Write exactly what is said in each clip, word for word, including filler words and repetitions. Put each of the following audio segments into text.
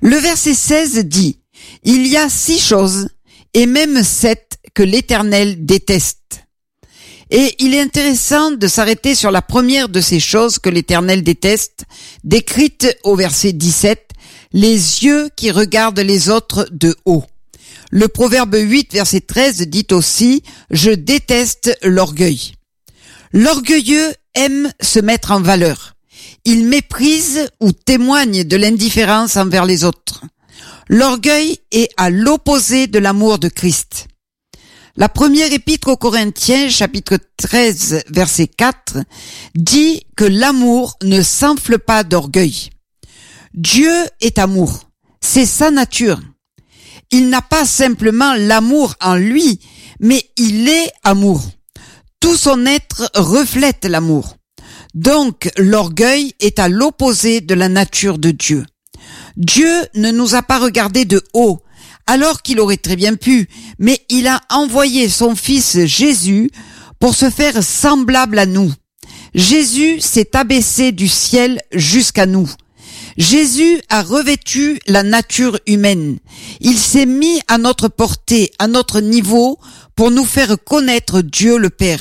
Le verset seize dit « Il y a six choses, et même sept, que l'Éternel déteste. » Et il est intéressant de s'arrêter sur la première de ces choses que l'Éternel déteste, décrite au verset dix-sept, « Les yeux qui regardent les autres de haut ». Le proverbe huit, verset treize dit aussi « Je déteste l'orgueil ». L'orgueilleux aime se mettre en valeur. Il méprise ou témoigne de l'indifférence envers les autres. L'orgueil est à l'opposé de l'amour de Christ. La première épître aux Corinthiens, chapitre treize, verset quatre, dit que l'amour ne s'enfle pas d'orgueil. Dieu est amour, c'est sa nature. Il n'a pas simplement l'amour en lui, mais il est amour. Tout son être reflète l'amour. Donc, l'orgueil est à l'opposé de la nature de Dieu. Dieu ne nous a pas regardés de haut, alors qu'il aurait très bien pu, mais il a envoyé son Fils Jésus pour se faire semblable à nous. Jésus s'est abaissé du ciel jusqu'à nous. Jésus a revêtu la nature humaine. Il s'est mis à notre portée, à notre niveau, pour nous faire connaître Dieu le Père.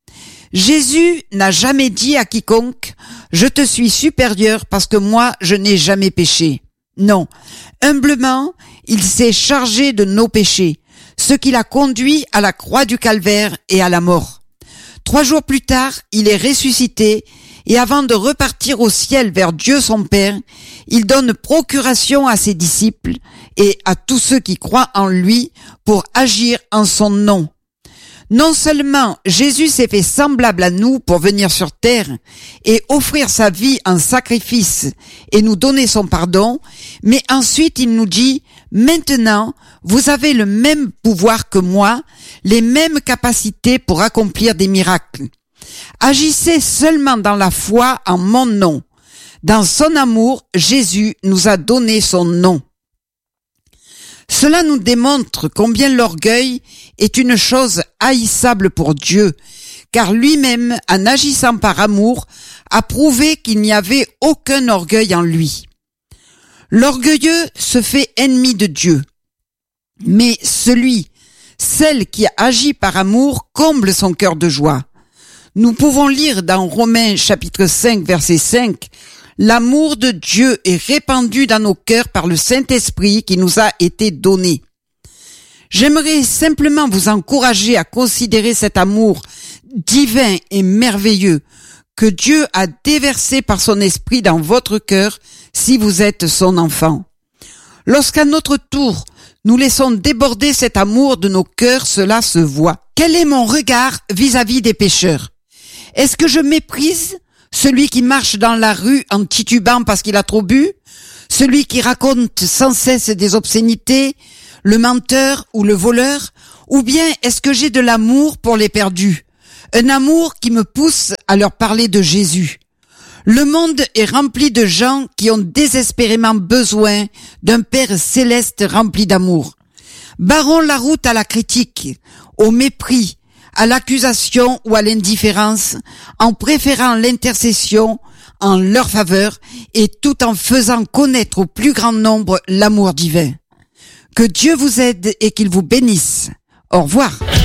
Jésus n'a jamais dit à quiconque « Je te suis supérieur parce que moi, je n'ai jamais péché ». Non, humblement, il s'est chargé de nos péchés, ce qui l'a conduit à la croix du calvaire et à la mort. Trois jours plus tard, il est ressuscité et avant de repartir au ciel vers Dieu son Père, il donne procuration à ses disciples et à tous ceux qui croient en lui pour agir en son nom. Non seulement Jésus s'est fait semblable à nous pour venir sur terre et offrir sa vie en sacrifice et nous donner son pardon, mais ensuite il nous dit « Maintenant, vous avez le même pouvoir que moi, les mêmes capacités pour accomplir des miracles. Agissez seulement dans la foi en mon nom. Dans son amour, Jésus nous a donné son nom. » Cela nous démontre combien l'orgueil est une chose haïssable pour Dieu, car lui-même, en agissant par amour, a prouvé qu'il n'y avait aucun orgueil en lui. L'orgueilleux se fait ennemi de Dieu, mais celui, celle qui agit par amour comble son cœur de joie. Nous pouvons lire dans Romains chapitre cinq, verset cinq, « L'amour de Dieu est répandu dans nos cœurs par le Saint-Esprit qui nous a été donné. » J'aimerais simplement vous encourager à considérer cet amour divin et merveilleux que Dieu a déversé par son esprit dans votre cœur si vous êtes son enfant. Lorsqu'à notre tour, nous laissons déborder cet amour de nos cœurs, cela se voit. Quel est mon regard vis-à-vis des pécheurs? Est-ce que je méprise celui qui marche dans la rue en titubant parce qu'il a trop bu? Celui qui raconte sans cesse des obscénités? Le menteur ou le voleur? Ou bien est-ce que j'ai de l'amour pour les perdus? Un amour qui me pousse à leur parler de Jésus. Le monde est rempli de gens qui ont désespérément besoin d'un Père céleste rempli d'amour. Barrons la route à la critique, au mépris, à l'accusation ou à l'indifférence, en préférant l'intercession en leur faveur et tout en faisant connaître au plus grand nombre l'amour divin. Que Dieu vous aide et qu'il vous bénisse. Au revoir.